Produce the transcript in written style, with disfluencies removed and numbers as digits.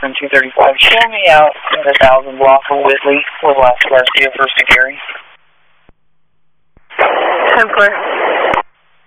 Akron 235. Show me out at 1000 block of Whitley. Little Last Garcia, first to Gary. 10-4.